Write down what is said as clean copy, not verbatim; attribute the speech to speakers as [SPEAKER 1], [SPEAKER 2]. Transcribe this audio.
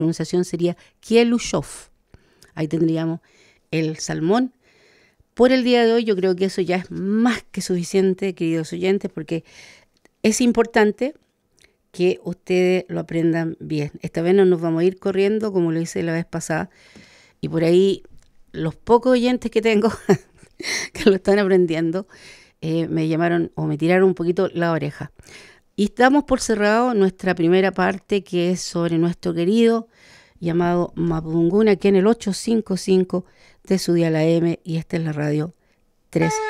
[SPEAKER 1] pronunciación sería Kielushov. Ahí tendríamos el salmón. Por el día de hoy yo creo que eso ya es más que suficiente, queridos oyentes, porque es importante que ustedes lo aprendan bien. Esta vez no nos vamos a ir corriendo como lo hice la vez pasada. Y por ahí los pocos oyentes que tengo que lo están aprendiendo me llamaron o me tiraron un poquito la oreja. Y estamos por cerrado nuestra primera parte, que es sobre nuestro querido llamado Mapudungun, aquí en el 855 de su dial AM, y esta es la radio 3.